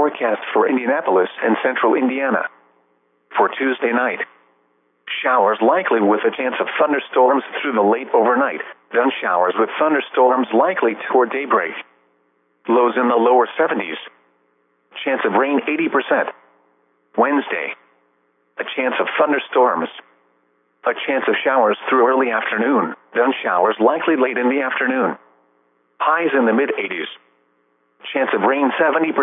Forecast for Indianapolis and central Indiana. For Tuesday night, showers likely with a chance of thunderstorms through the late overnight, then showers with thunderstorms likely toward daybreak. Lows in the lower 70s. Chance of rain 80%. Wednesday, a chance of thunderstorms. A chance of showers through early afternoon, then showers likely late in the afternoon. Highs in the mid-80s. Chance of rain 70%.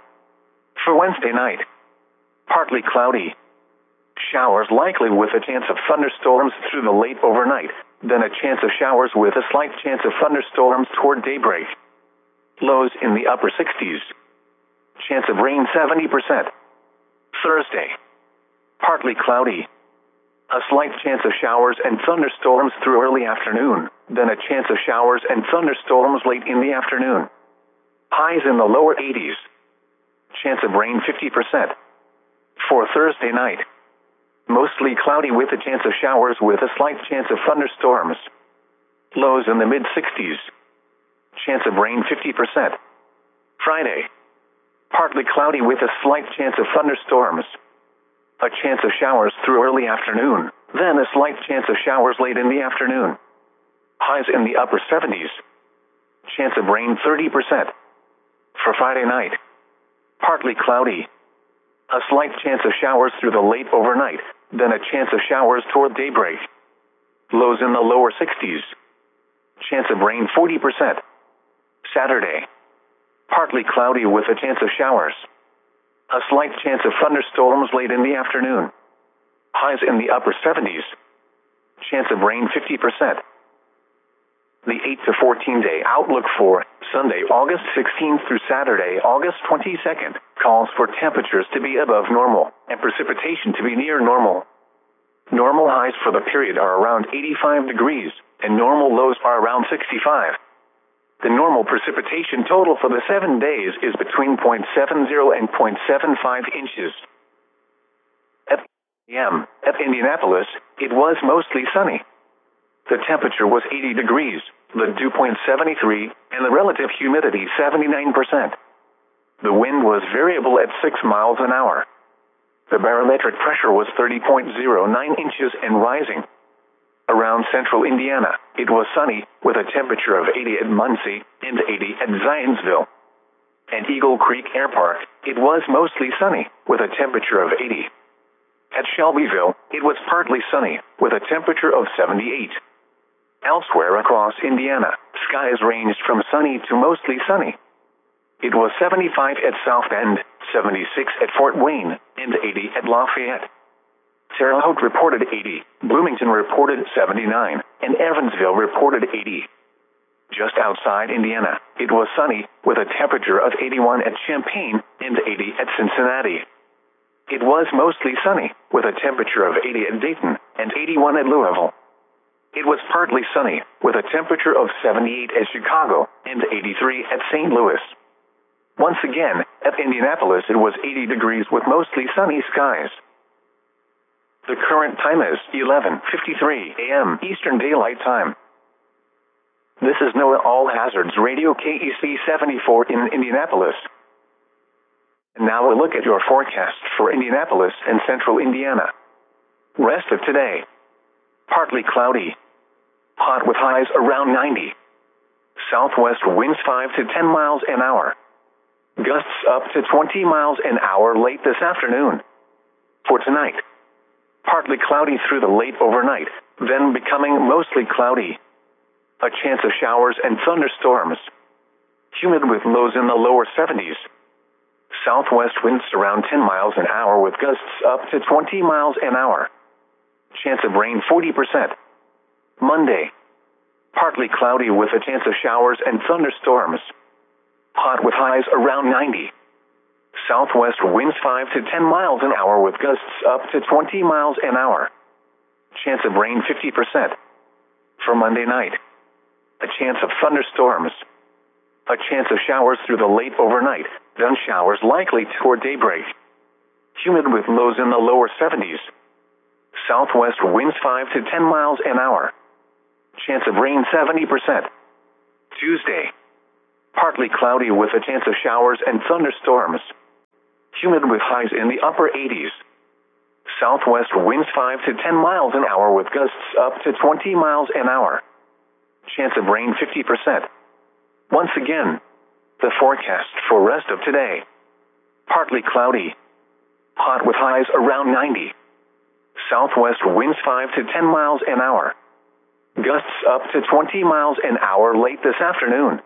For Wednesday night, partly cloudy. Showers likely with a chance of thunderstorms through the late overnight, then a chance of showers with a slight chance of thunderstorms toward daybreak. Lows in the upper 60s. Chance of rain 70%. Thursday, partly cloudy. A slight chance of showers and thunderstorms through early afternoon, then a chance of showers and thunderstorms late in the afternoon. Highs in the lower 80s. Chance of rain 50%. For Thursday night, mostly cloudy with a chance of showers with a slight chance of thunderstorms. Lows in the mid-60s. Chance of rain 50%. Friday, partly cloudy with a slight chance of thunderstorms. A chance of showers through early afternoon, then a slight chance of showers late in the afternoon. Highs in the upper 70s. Chance of rain 30%. For Friday night, partly cloudy. A slight chance of showers through the late overnight, then a chance of showers toward daybreak. Lows in the lower 60s. Chance of rain 40%. Saturday, partly cloudy with a chance of showers. A slight chance of thunderstorms late in the afternoon. Highs in the upper 70s. Chance of rain 50%. The 8 to 14 day outlook for Sunday, August 16th through Saturday, August 22nd, calls for temperatures to be above normal and precipitation to be near normal. Normal highs for the period are around 85 degrees, and normal lows are around 65. The normal precipitation total for the 7 days is between 0.70 and 0.75 inches. At p.m. at Indianapolis, it was mostly sunny. The temperature was 80 degrees, the dew point 73, and the relative humidity 79%. The wind was variable at 6 miles an hour. The barometric pressure was 30.09 inches and rising. Around central Indiana, it was sunny, with a temperature of 80 at Muncie and 80 at Zionsville. At Eagle Creek Air Park, it was mostly sunny, with a temperature of 80. At Shelbyville, it was partly sunny, with a temperature of 78. Elsewhere across Indiana, skies ranged from sunny to mostly sunny. It was 75 at South Bend, 76 at Fort Wayne, and 80 at Lafayette. Terre Haute reported 80, Bloomington reported 79, and Evansville reported 80. Just outside Indiana, it was sunny, with a temperature of 81 at Champaign and 80 at Cincinnati. It was mostly sunny, with a temperature of 80 at Dayton and 81 at Louisville. It was partly sunny, with a temperature of 78 at Chicago and 83 at St. Louis. Once again, at Indianapolis it was 80 degrees with mostly sunny skies. The current time is 11:53 a.m. Eastern Daylight Time. This is NOAA All Hazards Radio KEC 74 in Indianapolis. And now a look at your forecast for Indianapolis and central Indiana. Rest of today. Partly cloudy. Hot with highs around 90. Southwest winds 5 to 10 miles an hour. Gusts up to 20 miles an hour late this afternoon. For tonight, partly cloudy through the late overnight, then becoming mostly cloudy. A chance of showers and thunderstorms. Humid with lows in the lower 70s. Southwest winds around 10 miles an hour with gusts up to 20 miles an hour. Chance of rain 40%. Monday, partly cloudy with a chance of showers and thunderstorms. Hot with highs around 90. Southwest winds 5 to 10 miles an hour with gusts up to 20 miles an hour. Chance of rain 50%. For Monday night, a chance of thunderstorms. A chance of showers through the late overnight, then showers likely toward daybreak. Humid with lows in the lower 70s. Southwest winds 5 to 10 miles an hour. Chance of rain 70%. Tuesday, partly cloudy with a chance of showers and thunderstorms. humid with highs in the upper 80s. Southwest winds 5 to 10 miles an hour with gusts up to 20 miles an hour. Chance of rain 50%. Once again, the forecast for rest of today. Partly cloudy. Hot with highs around 90. Southwest winds 5 to 10 miles an hour. Gusts up to 20 miles an hour late this afternoon.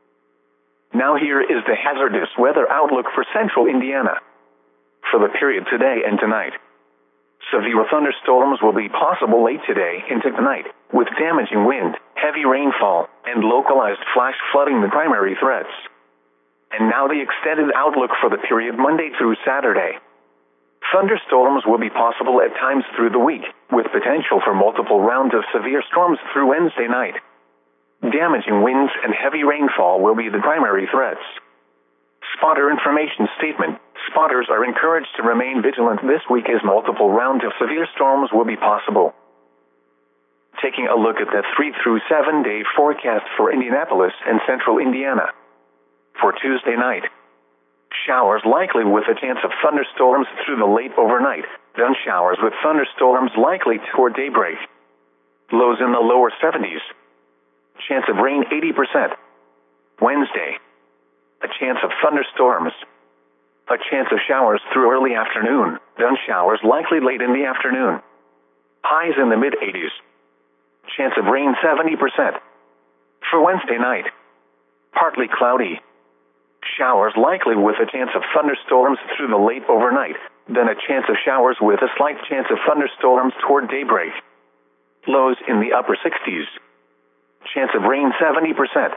Now here is the hazardous weather outlook for central Indiana. For the period today and tonight. Severe thunderstorms will be possible late today into tonight, with damaging wind, heavy rainfall, and localized flash flooding the primary threats. And now the extended outlook for the period Monday through Saturday. Thunderstorms will be possible at times through the week, with potential for multiple rounds of severe storms through Wednesday night. Damaging winds and heavy rainfall will be the primary threats. Spotter information statement. Spotters are encouraged to remain vigilant this week as multiple rounds of severe storms will be possible. Taking a look at the 3 through 7 day forecast for Indianapolis and central Indiana. For Tuesday night, showers likely with a chance of thunderstorms through the late overnight, then showers with thunderstorms likely toward daybreak. Lows in the lower 70s. Chance of rain 80%. Wednesday, a chance of thunderstorms. A chance of showers through early afternoon, then showers likely late in the afternoon. Highs in the mid-80s. Chance of rain 70%. For Wednesday night, partly cloudy. Showers likely with a chance of thunderstorms through the late overnight, then a chance of showers with a slight chance of thunderstorms toward daybreak. Lows in the upper 60s. Chance of rain 70%.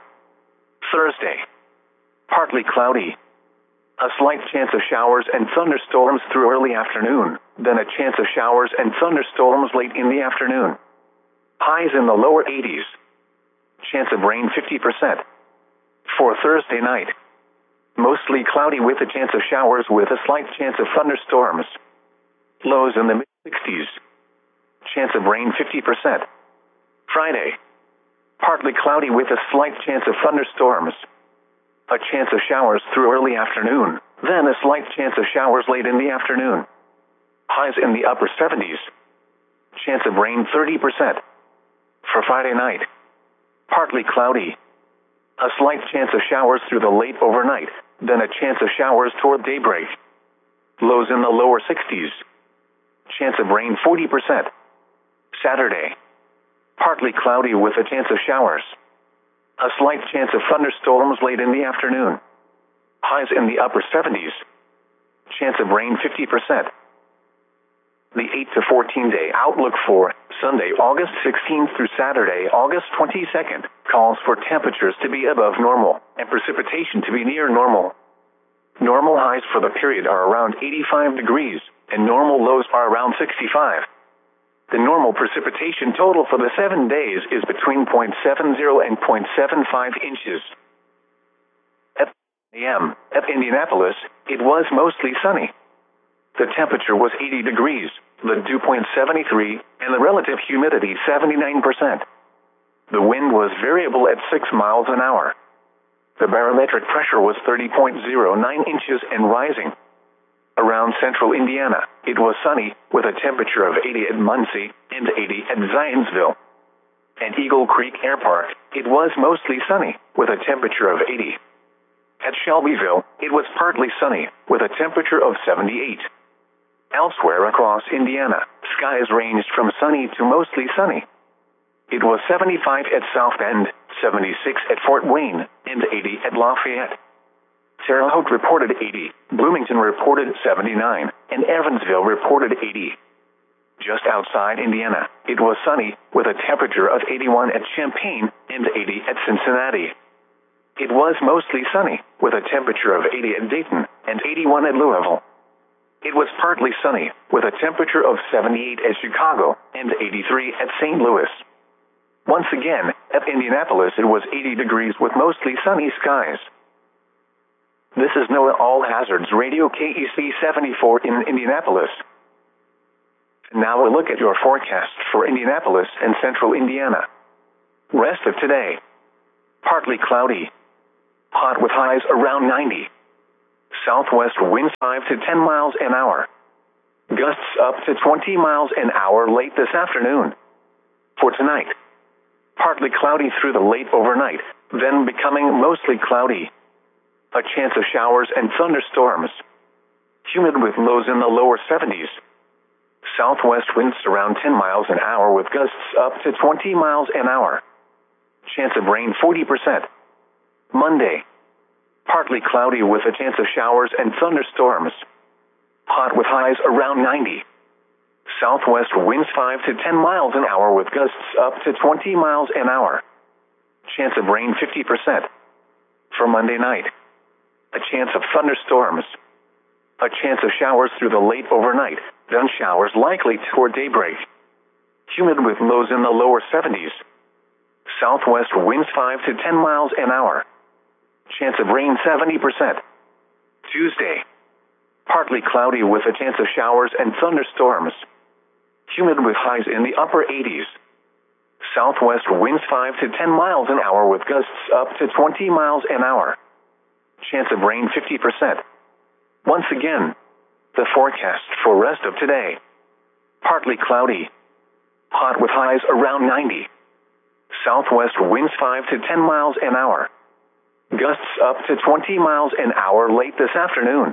Thursday, partly cloudy. A slight chance of showers and thunderstorms through early afternoon, then a chance of showers and thunderstorms late in the afternoon. Highs in the lower 80s. Chance of rain 50%. For Thursday night, mostly cloudy with a chance of showers with a slight chance of thunderstorms. Lows in the mid-60s. Chance of rain 50%. Friday, partly cloudy with a slight chance of thunderstorms. A chance of showers through early afternoon, then a slight chance of showers late in the afternoon. Highs in the upper 70s. Chance of rain 30%. For Friday night, partly cloudy. A slight chance of showers through the late overnight, then a chance of showers toward daybreak. Lows in the lower 60s. Chance of rain 40%. Saturday, partly cloudy with a chance of showers. A slight chance of thunderstorms late in the afternoon. Highs in the upper 70s. Chance of rain 50%. The 8 to 14 day outlook for Sunday, August 16th through Saturday, August 22nd, calls for temperatures to be above normal and precipitation to be near normal. Normal highs for the period are around 85 degrees, and normal lows are around 65. The normal precipitation total for the 7 days is between 0.70 and 0.75 inches. At a.m. at Indianapolis, it was mostly sunny. The temperature was 80 degrees, the dew point 73, and the relative humidity 79%. The wind was variable at 6 miles an hour. The barometric pressure was 30.09 inches and rising. Around central Indiana, it was sunny, with a temperature of 80 at Muncie and 80 at Zionsville. At Eagle Creek Air Park, it was mostly sunny, with a temperature of 80. At Shelbyville, it was partly sunny, with a temperature of 78. Elsewhere across Indiana, skies ranged from sunny to mostly sunny. It was 75 at South Bend, 76 at Fort Wayne, and 80 at Lafayette. Terre Haute reported 80, Bloomington reported 79, and Evansville reported 80. Just outside Indiana, it was sunny, with a temperature of 81 at Champaign and 80 at Cincinnati. It was mostly sunny, with a temperature of 80 at Dayton and 81 at Louisville. It was partly sunny, with a temperature of 78 at Chicago and 83 at St. Louis. Once again, at Indianapolis it was 80 degrees with mostly sunny skies. This is NOAA All Hazards Radio KEC 74 in Indianapolis. Now a look at your forecast for Indianapolis and central Indiana. Rest of today. Partly cloudy. Hot with highs around 90. Southwest winds 5 to 10 miles an hour. Gusts up to 20 miles an hour late this afternoon. For tonight, partly cloudy through the late overnight, then becoming mostly cloudy. A chance of showers and thunderstorms. Humid with lows in the lower 70s. Southwest winds around 10 miles an hour with gusts up to 20 miles an hour. Chance of rain 40%. Monday, partly cloudy with a chance of showers and thunderstorms. Hot with highs around 90. Southwest winds 5 to 10 miles an hour with gusts up to 20 miles an hour. Chance of rain 50%. For Monday night, a chance of thunderstorms. A chance of showers through the late overnight, then showers likely toward daybreak. Humid with lows in the lower 70s. Southwest winds 5 to 10 miles an hour. Chance of rain 70%. Tuesday, partly cloudy with a chance of showers and thunderstorms. Humid with highs in the upper 80s. Southwest winds 5 to 10 miles an hour with gusts up to 20 miles an hour. Chance of rain 50%. Once again, the forecast for rest of today. Partly cloudy. Hot with highs around 90. Southwest winds 5 to 10 miles an hour. Gusts up to 20 miles an hour late this afternoon.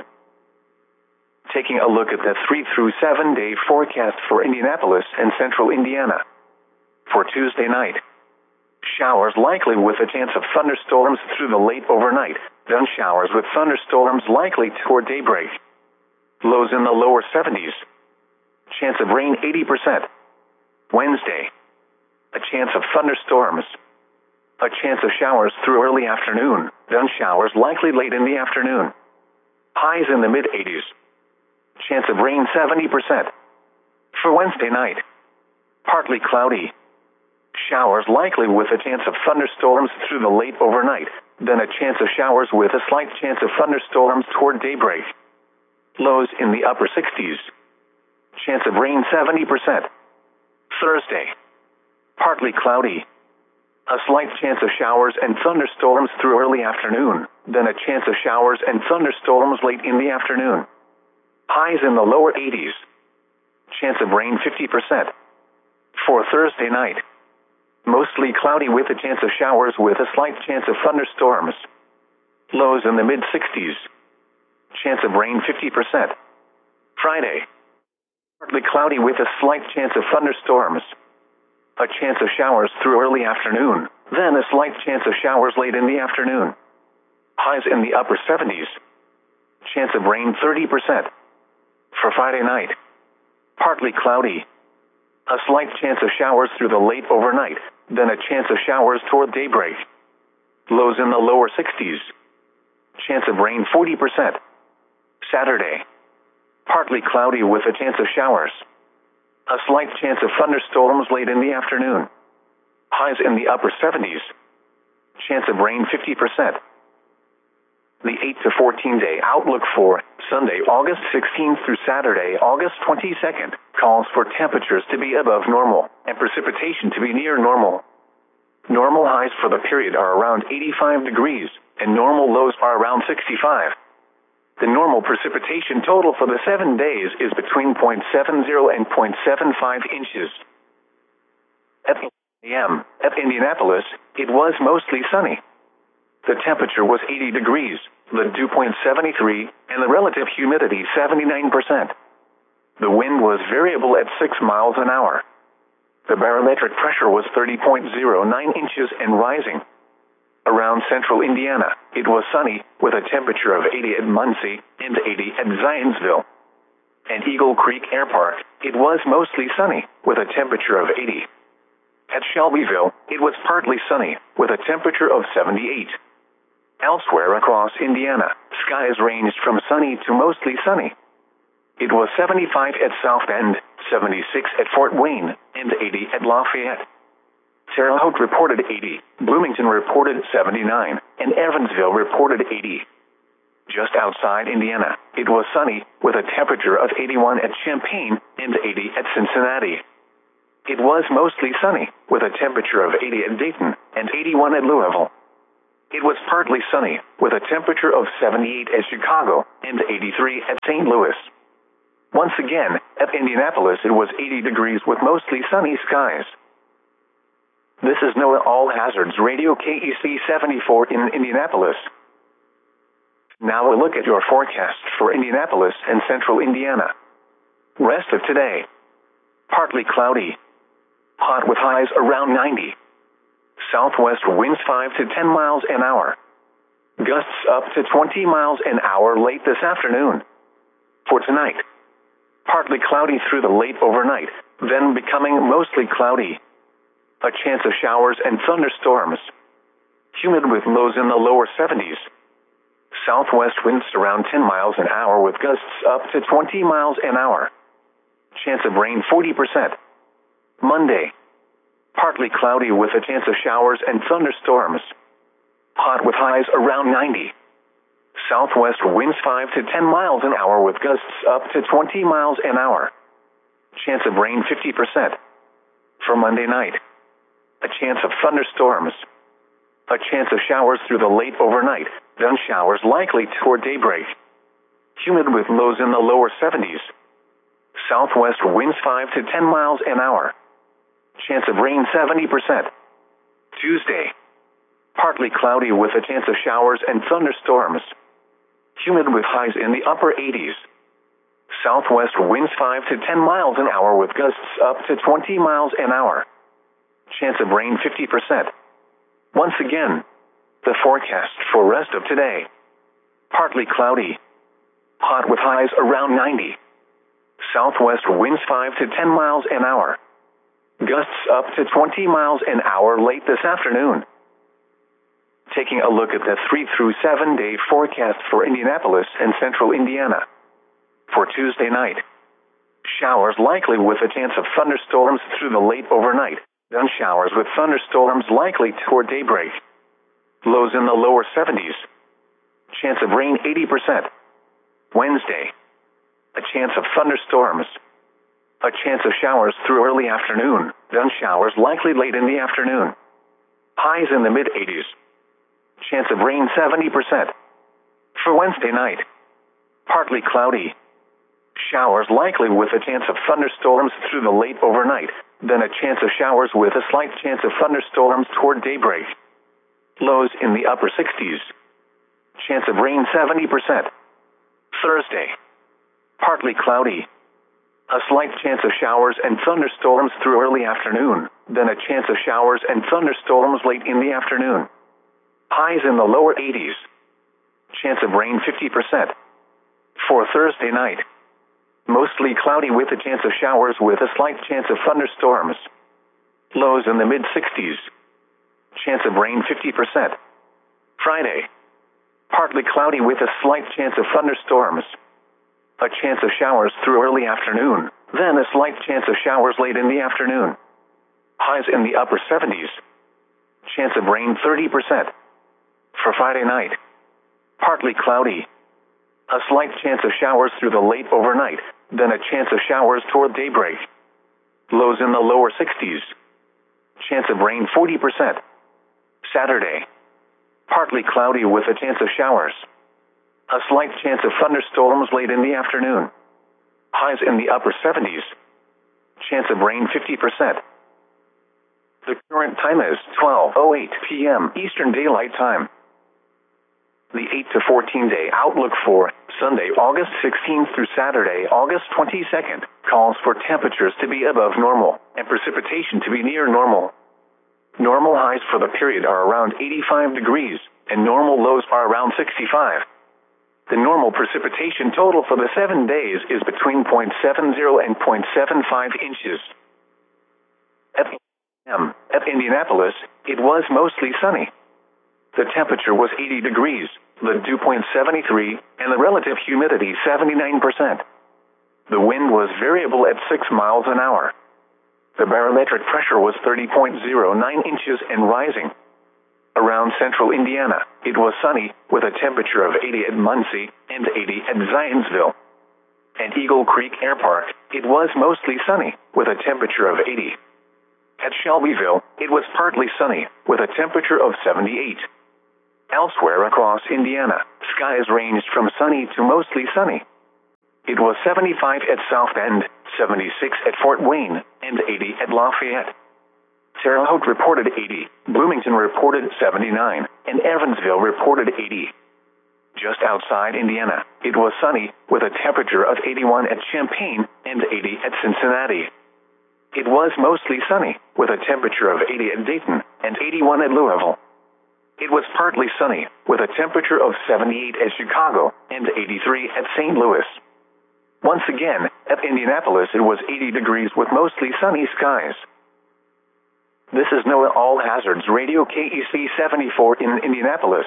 Taking a look at the 3 through 7 day forecast for Indianapolis and central Indiana. For Tuesday night, showers likely with a chance of thunderstorms through the late overnight, then showers with thunderstorms likely toward daybreak. Lows in the lower 70s. Chance of rain 80%. Wednesday, a chance of thunderstorms. A chance of showers through early afternoon, then showers likely late in the afternoon. Highs in the mid-80s. Chance of rain 70%. For Wednesday night, partly cloudy. Showers likely with a chance of thunderstorms through the late overnight, then a chance of showers with a slight chance of thunderstorms toward daybreak. Lows in the upper 60s. Chance of rain 70%. Thursday, partly cloudy. A slight chance of showers and thunderstorms through early afternoon, then a chance of showers and thunderstorms late in the afternoon. Highs in the lower 80s. Chance of rain 50%. For Thursday night, mostly cloudy with a chance of showers with a slight chance of thunderstorms. Lows in the mid-60s. Chance of rain 50%. Friday, partly cloudy with a slight chance of thunderstorms. A chance of showers through early afternoon, then a slight chance of showers late in the afternoon. Highs in the upper 70s. Chance of rain 30%. For Friday night, partly cloudy. A slight chance of showers through the late overnight, then a chance of showers toward daybreak. Lows in the lower 60s. Chance of rain 40%. Saturday, partly cloudy with a chance of showers. A slight chance of thunderstorms late in the afternoon. Highs in the upper 70s. Chance of rain 50%. The 8 to 14 day outlook for Sunday, August 16th through Saturday, August 22nd, calls for temperatures to be above normal and precipitation to be near normal. Normal highs for the period are around 85 degrees, and normal lows are around 65. The normal precipitation total for the 7 days is between 0.70 and 0.75 inches. At 11 a.m. at Indianapolis, it was mostly sunny. The temperature was 80 degrees, the dew point 73, and the relative humidity 79%. The wind was variable at 6 miles an hour. The barometric pressure was 30.09 inches and rising. Around central Indiana, it was sunny, with a temperature of 80 at Muncie and 80 at Zionsville. At Eagle Creek Air Park, it was mostly sunny, with a temperature of 80. At Shelbyville, it was partly sunny, with a temperature of 78. Elsewhere across Indiana, skies ranged from sunny to mostly sunny. It was 75 at South Bend, 76 at Fort Wayne, and 80 at Lafayette. Terre Haute reported 80, Bloomington reported 79, and Evansville reported 80. Just outside Indiana, it was sunny, with a temperature of 81 at Champaign and 80 at Cincinnati. It was mostly sunny, with a temperature of 80 at Dayton and 81 at Louisville. it was partly sunny, with a temperature of 78 at Chicago and 83 at St. Louis. Once again, at Indianapolis it was 80 degrees with mostly sunny skies. This is NOAA All Hazards Radio KEC 74 in Indianapolis. Now a look at your forecast for Indianapolis and central Indiana. Rest of today. Partly cloudy. Hot with highs around 90. Southwest winds 5 to 10 miles an hour. Gusts up to 20 miles an hour late this afternoon. For tonight. Partly cloudy through the late overnight, then becoming mostly cloudy. A chance of showers and thunderstorms. Humid with lows in the lower 70s. Southwest winds around 10 miles an hour with gusts up to 20 miles an hour. Chance of rain 40%. Monday. Partly cloudy with a chance of showers and thunderstorms. Hot with highs around 90. Southwest winds 5 to 10 miles an hour with gusts up to 20 miles an hour. Chance of rain 50%. For Monday night. A chance of thunderstorms. A chance of showers through the late overnight, then showers likely toward daybreak. Humid with lows in the lower 70s. Southwest winds 5 to 10 miles an hour. Chance of rain 70%. Tuesday. Partly cloudy with a chance of showers and thunderstorms. Humid with highs in the upper 80s. Southwest winds 5 to 10 miles an hour with gusts up to 20 miles an hour. Chance of rain 50%. Once again, the forecast for rest of today. Partly cloudy. Hot with highs around 90. Southwest winds 5 to 10 miles an hour. Gusts up to 20 miles an hour late this afternoon. Taking a look at the 3 through 7 day forecast for Indianapolis and central Indiana. For Tuesday night. Showers likely with a chance of thunderstorms through the late overnight, then showers with thunderstorms likely toward daybreak. Lows in the lower 70s. Chance of rain 80%. Wednesday. A chance of thunderstorms. A chance of showers through early afternoon, then showers likely late in the afternoon. Highs in the mid-80s. Chance of rain 70%. For Wednesday night. Partly cloudy. Showers likely with a chance of thunderstorms through the late overnight, then a chance of showers with a slight chance of thunderstorms toward daybreak. Lows in the upper 60s. Chance of rain 70%. Thursday. Partly cloudy. A slight chance of showers and thunderstorms through early afternoon, then a chance of showers and thunderstorms late in the afternoon. Highs in the lower 80s. Chance of rain 50%. For Thursday night. Mostly cloudy with a chance of showers with a slight chance of thunderstorms. Lows in the mid-60s. Chance of rain 50%. Friday. Partly cloudy with a slight chance of thunderstorms. A chance of showers through early afternoon, then a slight chance of showers late in the afternoon. Highs in the upper 70s. Chance of rain 30%. For Friday night. Partly cloudy. A slight chance of showers through the late overnight, then a chance of showers toward daybreak. Lows in the lower 60s. Chance of rain 40%. Saturday. Partly cloudy with a chance of showers. A slight chance of thunderstorms late in the afternoon. Highs in the upper 70s. Chance of rain 50%. The current time is 12:08 p.m. Eastern Daylight Time. The 8 to 14 day outlook for Sunday, August 16th through Saturday, August 22nd, calls for temperatures to be above normal and precipitation to be near normal. Normal highs for the period are around 85 degrees, and normal lows are around 65. The normal precipitation total for the 7 days is between 0.70 and 0.75 inches. At Indianapolis, it was mostly sunny. The temperature was 80 degrees, the dew point 73, and the relative humidity 79%. The wind was variable at 6 miles an hour. The barometric pressure was 30.09 inches and rising. Around central Indiana, it was sunny, with a temperature of 80 at Muncie and 80 at Zionsville. At Eagle Creek Air Park, it was mostly sunny, with a temperature of 80. At Shelbyville, it was partly sunny, with a temperature of 78. Elsewhere across Indiana, skies ranged from sunny to mostly sunny. It was 75 at South Bend, 76 at Fort Wayne, and 80 at Lafayette. Terre Haute reported 80, Bloomington reported 79, and Evansville reported 80. Just outside Indiana, it was sunny, with a temperature of 81 at Champaign and 80 at Cincinnati. It was mostly sunny, with a temperature of 80 at Dayton and 81 at Louisville. It was partly sunny, with a temperature of 78 at Chicago and 83 at St. Louis. Once again, at Indianapolis it was 80 degrees with mostly sunny skies. This is NOAA All Hazards Radio KEC 74 in Indianapolis.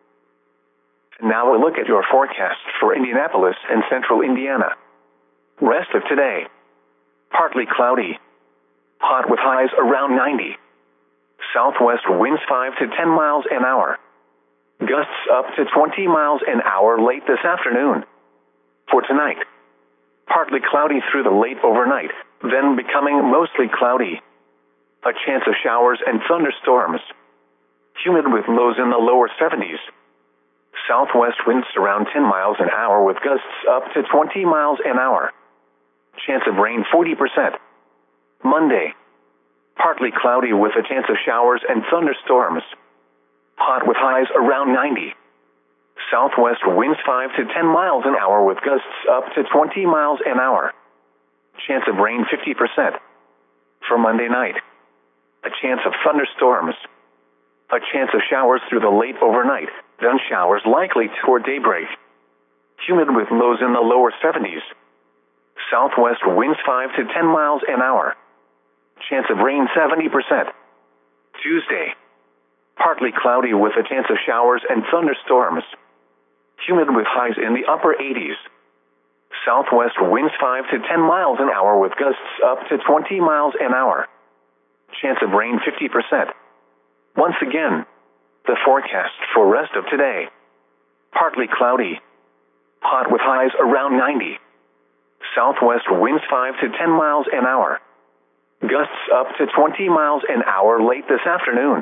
Now a look at your forecast for Indianapolis and central Indiana. Rest of today. Partly cloudy. Hot with highs around 90. Southwest winds 5 to 10 miles an hour. Gusts up to 20 miles an hour late this afternoon. For tonight. Partly cloudy through the late overnight, then becoming mostly cloudy. A chance of showers and thunderstorms. Humid with lows in the lower 70s. Southwest winds around 10 miles an hour with gusts up to 20 miles an hour. Chance of rain 40%. Monday. Partly cloudy with a chance of showers and thunderstorms. Hot with highs around 90. Southwest winds 5 to 10 miles an hour with gusts up to 20 miles an hour. Chance of rain 50%. For Monday night. A chance of thunderstorms. A chance of showers through the late overnight, then showers likely toward daybreak. Humid with lows in the lower 70s. Southwest winds 5 to 10 miles an hour. Chance of rain 70%. Tuesday. Partly cloudy with a chance of showers and thunderstorms. Humid with highs in the upper 80s. Southwest winds 5 to 10 miles an hour with gusts up to 20 miles an hour. Chance of rain 50%. Once again, the forecast for rest of today. Partly cloudy. Hot with highs around 90. Southwest winds 5 to 10 miles an hour. Gusts up to 20 miles an hour late this afternoon.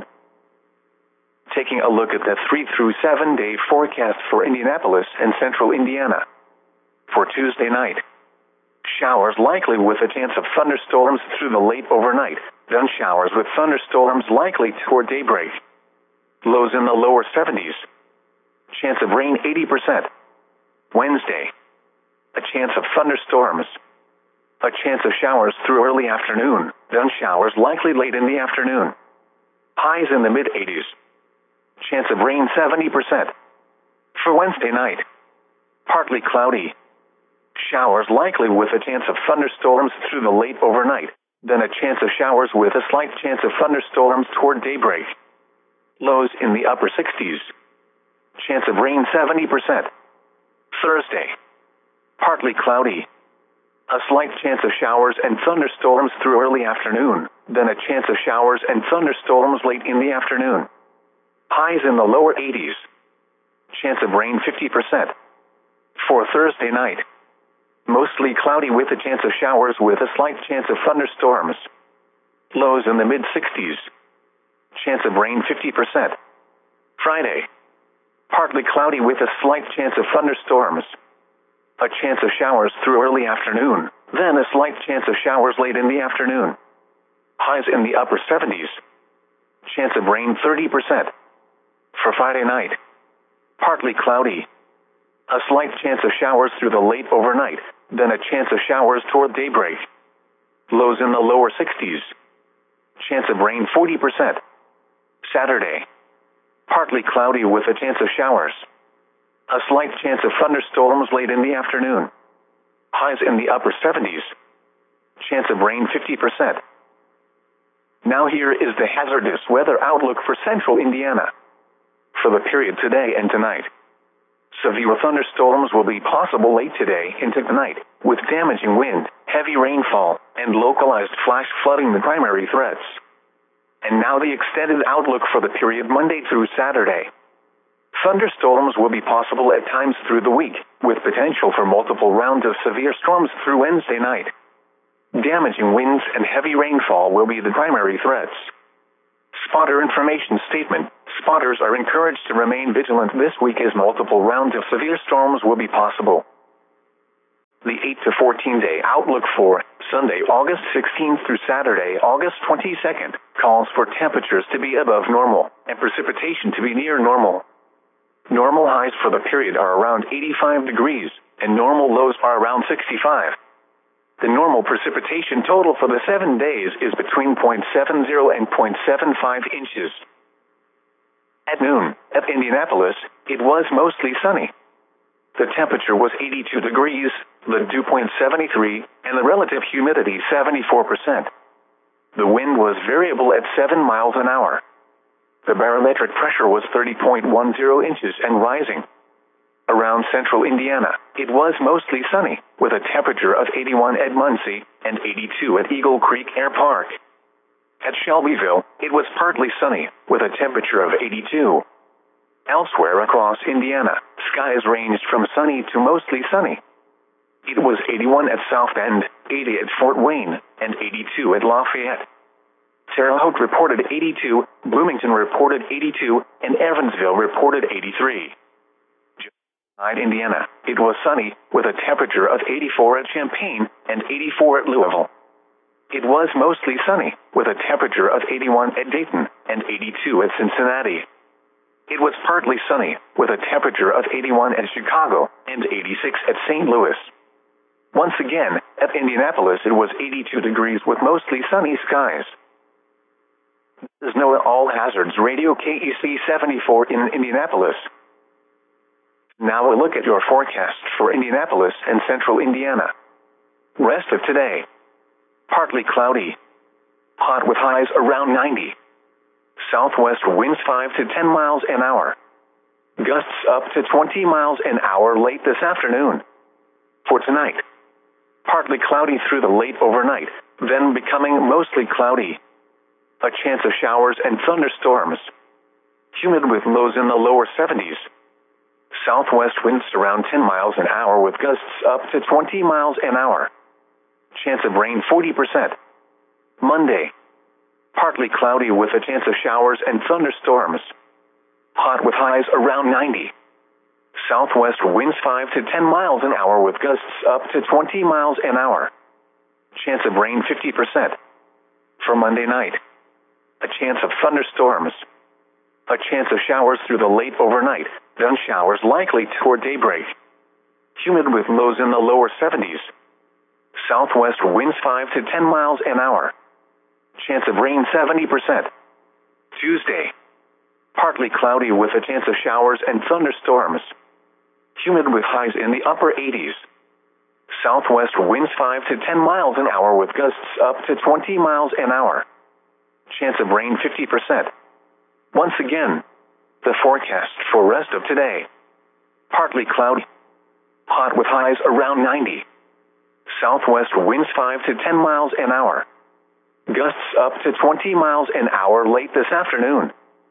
Taking a look at the 3 through 7 day forecast for Indianapolis and central Indiana. For Tuesday night. Showers likely with a chance of thunderstorms through the late overnight, then showers with thunderstorms likely toward daybreak. Lows in the lower 70s. Chance of rain 80%. Wednesday. A chance of thunderstorms. A chance of showers through early afternoon, then showers likely late in the afternoon. Highs in the mid-80s. Chance of rain 70%. For Wednesday night. Partly cloudy. Showers likely with a chance of thunderstorms through the late overnight, then a chance of showers with a slight chance of thunderstorms toward daybreak. Lows in the upper 60s. Chance of rain 70%. Thursday. Partly cloudy. A slight chance of showers and thunderstorms through early afternoon, then a chance of showers and thunderstorms late in the afternoon. Highs in the lower 80s. Chance of rain 50%. For Thursday night. Mostly cloudy with a chance of showers with a slight chance of thunderstorms. Lows in the mid-60s. Chance of rain 50%. Friday. Partly cloudy with a slight chance of thunderstorms. A chance of showers through early afternoon, then a slight chance of showers late in the afternoon. Highs in the upper 70s. Chance of rain 30%. For Friday night. Partly cloudy. A slight chance of showers through the late overnight, then a chance of showers toward daybreak. Lows in the lower 60s. Chance of rain 40%. Saturday. Partly cloudy with a chance of showers. A slight chance of thunderstorms late in the afternoon. Highs in the upper 70s. Chance of rain 50%. Now here is the hazardous weather outlook for central Indiana. For the period today and tonight. Severe thunderstorms will be possible late today into tonight, with damaging wind, heavy rainfall, and localized flash flooding the primary threats. And now the extended outlook for the period Monday through Saturday. Thunderstorms will be possible at times through the week, with potential for multiple rounds of severe storms through Wednesday night. Damaging winds and heavy rainfall will be the primary threats. Spotter information statement. Spotters are encouraged to remain vigilant this week as multiple rounds of severe storms will be possible. The 8 to 14 day outlook for Sunday, August 16th through Saturday, August 22nd, calls for temperatures to be above normal and precipitation to be near normal. Normal highs for the period are around 85 degrees, and normal lows are around 65. The normal precipitation total for the 7 days is between 0.70 and 0.75 inches. At noon, at Indianapolis, it was mostly sunny. The temperature was 82 degrees, the dew point 73, and the relative humidity 74%. The wind was variable at 7 miles an hour. The barometric pressure was 30.10 inches and rising. Around central Indiana, it was mostly sunny, with a temperature of 81 at Muncie and 82 at Eagle Creek Air Park. At Shelbyville, it was partly sunny, with a temperature of 82. Elsewhere across Indiana, skies ranged from sunny to mostly sunny. It was 81 at South Bend, 80 at Fort Wayne, and 82 at Lafayette. Terre Haute reported 82, Bloomington reported 82, and Evansville reported 83. Inside Indiana, it was sunny, with a temperature of 84 at Champaign and 84 at Louisville. It was mostly sunny, with a temperature of 81 at Dayton and 82 at Cincinnati. It was partly sunny, with a temperature of 81 at Chicago and 86 at St. Louis. Once again, at Indianapolis it was 82 degrees with mostly sunny skies. This is NOAA All Hazards Radio KEC 74 in Indianapolis. Now a look at your forecast for Indianapolis and central Indiana. Rest of today. Partly cloudy. Hot with highs around 90. Southwest winds 5 to 10 miles an hour. Gusts up to 20 miles an hour late this afternoon. For tonight, partly cloudy through the late overnight, then becoming mostly cloudy. A chance of showers and thunderstorms. Humid with lows in the lower 70s. Southwest winds around 10 miles an hour with gusts up to 20 miles an hour. Chance of rain 40%. Monday, partly cloudy with a chance of showers and thunderstorms. Hot with highs around 90. Southwest winds 5 to 10 miles an hour with gusts up to 20 miles an hour. Chance of rain 50%. For Monday night, a chance of thunderstorms. A chance of showers through the late overnight, then showers likely toward daybreak. Humid with lows in the lower 70s. Southwest winds 5 to 10 miles an hour. Chance of rain 70%. Tuesday, partly cloudy with a chance of showers and thunderstorms. Humid with highs in the upper 80s. Southwest winds 5 to 10 miles an hour with gusts up to 20 miles an hour. Chance of rain 50%. Once again, the forecast for rest of today. Partly cloudy. Hot with highs around 90. Southwest winds 5 to 10 miles an hour. Gusts up to 20 miles an hour late this afternoon.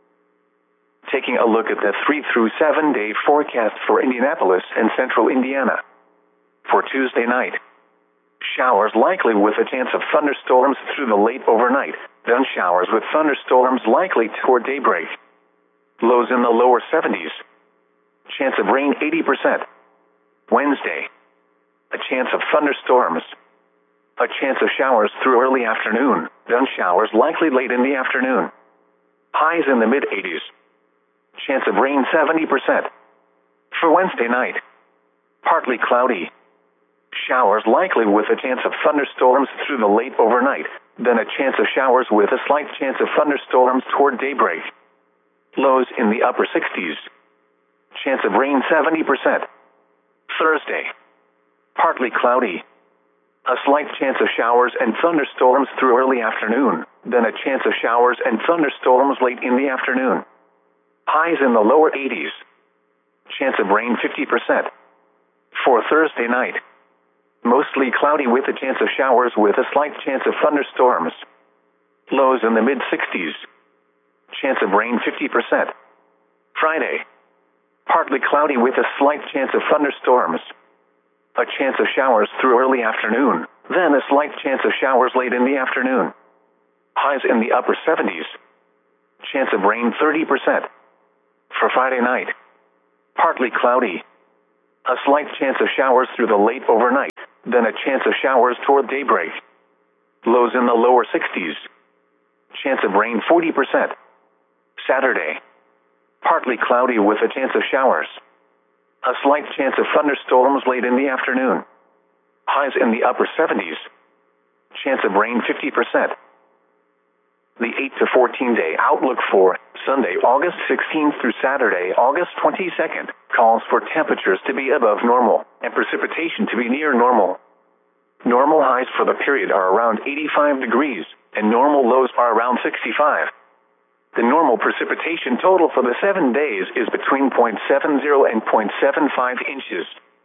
Taking a look at the 3 through 7 day forecast for Indianapolis and central Indiana. For Tuesday night, showers likely with a chance of thunderstorms through the late overnight, then showers with thunderstorms likely toward daybreak. Lows in the lower 70s. Chance of rain 80%. Wednesday, a chance of thunderstorms. A chance of showers through early afternoon, then showers likely late in the afternoon. Highs in the mid-80s. Chance of rain 70%. For Wednesday night, partly cloudy. Showers likely with a chance of thunderstorms through the late overnight, then a chance of showers with a slight chance of thunderstorms toward daybreak. Lows in the upper 60s. Chance of rain 70%. Thursday, partly cloudy. A slight chance of showers and thunderstorms through early afternoon, then a chance of showers and thunderstorms late in the afternoon. Highs in the lower 80s. Chance of rain 50%. For Thursday night, mostly cloudy with a chance of showers with a slight chance of thunderstorms. Lows in the mid-60s. Chance of rain 50%. Friday, partly cloudy with a slight chance of thunderstorms. A chance of showers through early afternoon, then a slight chance of showers late in the afternoon. Highs in the upper 70s. Chance of rain 30%. For Friday night, partly cloudy. A slight chance of showers through the late overnight, then a chance of showers toward daybreak. Lows in the lower 60s. Chance of rain 40%. Saturday, partly cloudy with a chance of showers. A slight chance of thunderstorms late in the afternoon. Highs in the upper 70s. Chance of rain 50%. The 8 to 14 day outlook for Sunday, August 16th through Saturday, August 22nd, calls for temperatures to be above normal and precipitation to be near normal. Normal highs for the period are around 85 degrees, and normal lows are around 65. The normal precipitation total for the 7 days is between 0.70 and 0.75 inches.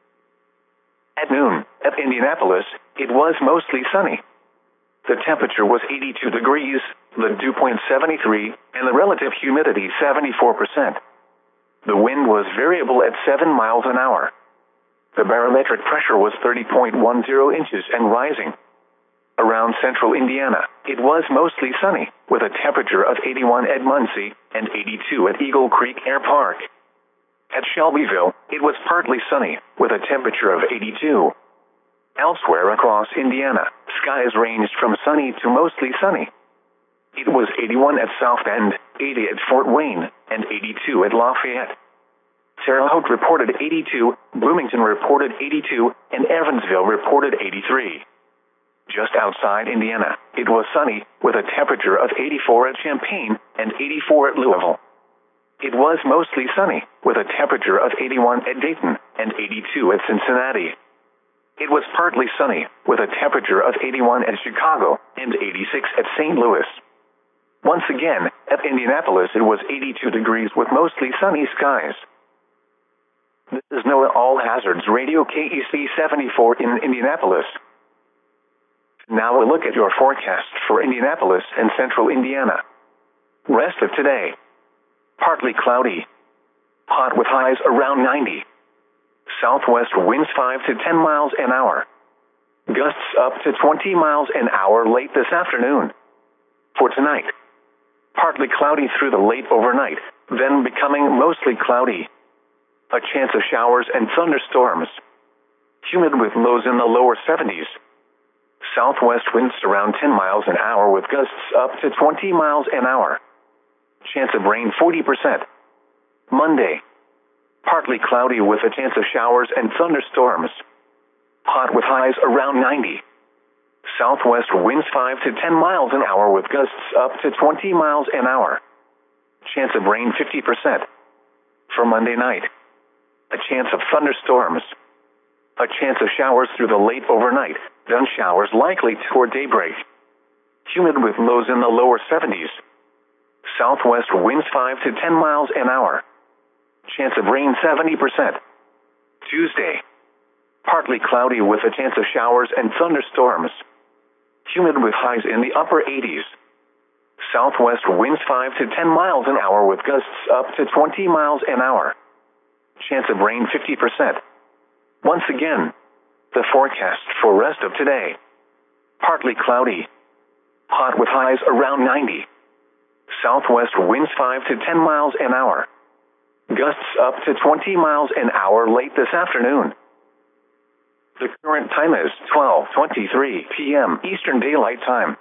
At noon, at Indianapolis, it was mostly sunny. The temperature was 82 degrees, the dew point 73, and the relative humidity 74%. The wind was variable at 7 miles an hour. The barometric pressure was 30.10 inches and rising. Around central Indiana, it was mostly sunny, with a temperature of 81 at Muncie and 82 at Eagle Creek Air Park. At Shelbyville, it was partly sunny, with a temperature of 82. Elsewhere across Indiana, skies ranged from sunny to mostly sunny. It was 81 at South Bend, 80 at Fort Wayne, and 82 at Lafayette. Terre Haute reported 82, Bloomington reported 82, and Evansville reported 83. Just outside Indiana, it was sunny, with a temperature of 84 at Champaign and 84 at Louisville. It was mostly sunny, with a temperature of 81 at Dayton and 82 at Cincinnati. It was partly sunny, with a temperature of 81 at Chicago and 86 at St. Louis. Once again, at Indianapolis it was 82 degrees with mostly sunny skies. This is NOAA All Hazards Radio KEC 74 in Indianapolis. Now a look at your forecast for Indianapolis and central Indiana. Rest of today. Partly cloudy. Hot with highs around 90. Southwest winds 5 to 10 miles an hour. Gusts up to 20 miles an hour late this afternoon. For tonight, partly cloudy through the late overnight, then becoming mostly cloudy. A chance of showers and thunderstorms. Humid with lows in the lower 70s. Southwest winds around 10 miles an hour with gusts up to 20 miles an hour. Chance of rain 40%. Monday, partly cloudy with a chance of showers and thunderstorms. Hot with highs around 90. Southwest winds 5 to 10 miles an hour with gusts up to 20 miles an hour. Chance of rain 50%. For Monday night, a chance of thunderstorms. A chance of showers through the late overnight, then showers likely toward daybreak. Humid with lows in the lower 70s. Southwest winds 5 to 10 miles an hour. Chance of rain 70%. Tuesday, partly cloudy with a chance of showers and thunderstorms. Humid with highs in the upper 80s. Southwest winds 5 to 10 miles an hour with gusts up to 20 miles an hour. Chance of rain 50%. Once again, the forecast for rest of today. Partly cloudy. Hot with highs around 90. Southwest winds 5 to 10 miles an hour. Gusts up to 20 miles an hour late this afternoon. The current time is 12:23 p.m. Eastern Daylight Time.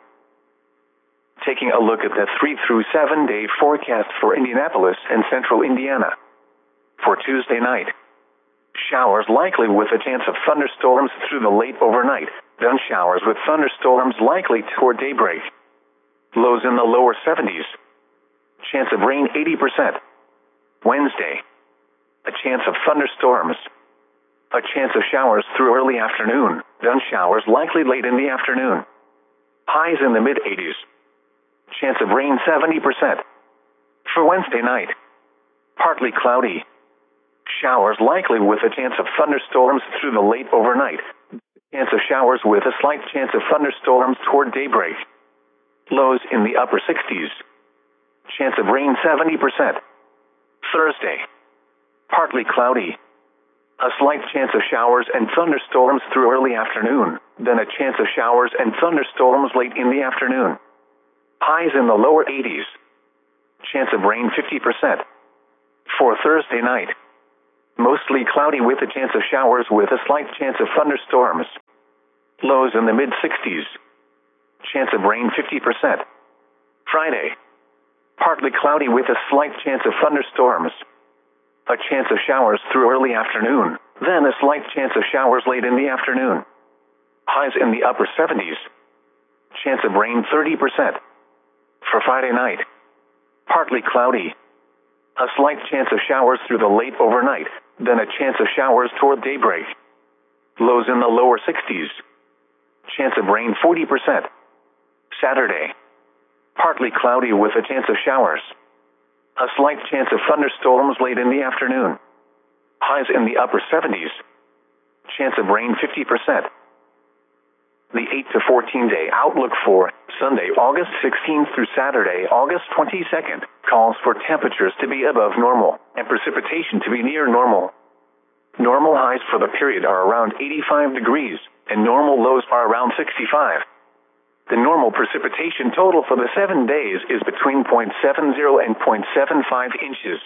Taking a look at the 3 through 7 day forecast for Indianapolis and central Indiana. For Tuesday night, showers likely with a chance of thunderstorms through the late overnight, then showers with thunderstorms likely toward daybreak. Lows in the lower 70s. Chance of rain 80%. Wednesday, a chance of thunderstorms. A chance of showers through early afternoon, then showers likely late in the afternoon. Highs in the mid-80s. Chance of rain 70%. For Wednesday night, partly cloudy. Showers likely with a chance of thunderstorms through the late overnight. Chance of showers with a slight chance of thunderstorms toward daybreak. Lows in the upper 60s. Chance of rain 70%. Thursday, partly cloudy. A slight chance of showers and thunderstorms through early afternoon, then a chance of showers and thunderstorms late in the afternoon. Highs in the lower 80s. Chance of rain 50%. For Thursday night, mostly cloudy with a chance of showers with a slight chance of thunderstorms. Lows in the mid-60s. Chance of rain 50%. Friday, partly cloudy with a slight chance of thunderstorms. A chance of showers through early afternoon, then a slight chance of showers late in the afternoon. Highs in the upper 70s. Chance of rain 30%. For Friday night, partly cloudy. A slight chance of showers through the late overnight, then a chance of showers toward daybreak. Lows in the lower 60s. Chance of rain 40%. Saturday, partly cloudy with a chance of showers. A slight chance of thunderstorms late in the afternoon. Highs in the upper 70s. Chance of rain 50%. The 8 to 14 day outlook for Sunday, August 16th through Saturday, August 22nd, calls for temperatures to be above normal and precipitation to be near normal. Normal highs for the period are around 85 degrees and normal lows are around 65. The normal precipitation total for the 7 days is between 0.70 and 0.75 inches.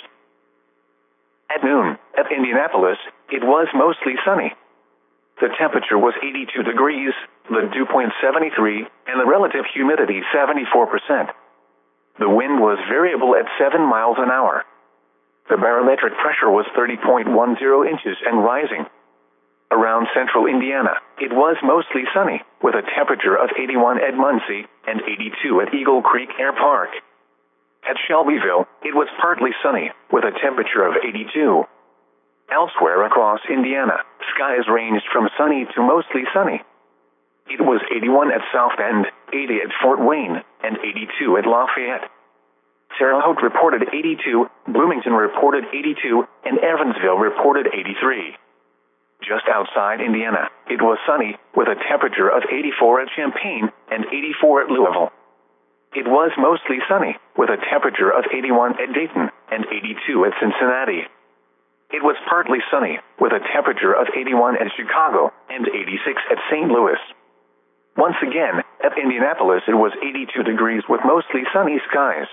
At noon, at Indianapolis, it was mostly sunny. The temperature was 82 degrees, the dew point 73, and the relative humidity 74%. The wind was variable at 7 miles an hour. The barometric pressure was 30.10 inches and rising. Around central Indiana, it was mostly sunny, with a temperature of 81 at Muncie and 82 at Eagle Creek Air Park. At Shelbyville, it was partly sunny, with a temperature of 82. Elsewhere across Indiana, skies ranged from sunny to mostly sunny. It was 81 at South Bend, 80 at Fort Wayne, and 82 at Lafayette. Terre Haute reported 82, Bloomington reported 82, and Evansville reported 83. Just outside Indiana, it was sunny, with a temperature of 84 at Champaign and 84 at Louisville. It was mostly sunny, with a temperature of 81 at Dayton and 82 at Cincinnati. It was partly sunny, with a temperature of 81 at Chicago and 86 at St. Louis. Once again, at Indianapolis it was 82 degrees with mostly sunny skies.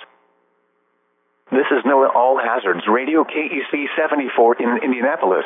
This is NOAA All Hazards Radio KEC 74 in Indianapolis.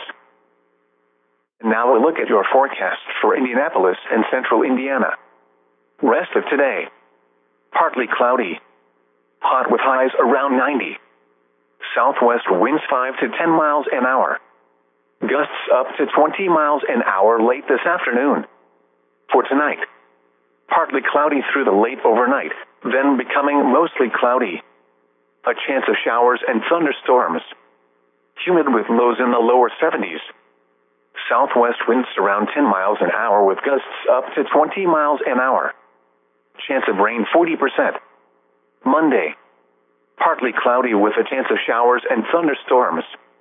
Now a look at your forecast for Indianapolis and central Indiana. Rest of today. Partly cloudy. Hot with highs around 90. Southwest winds 5 to 10 miles an hour. Gusts up to 20 miles an hour late this afternoon. For tonight, partly cloudy through the late overnight, then becoming mostly cloudy. A chance of showers and thunderstorms. Humid with lows in the lower 70s. Southwest winds around 10 miles an hour with gusts up to 20 miles an hour. Chance of rain 40%. Monday, partly cloudy with a chance of showers and thunderstorms.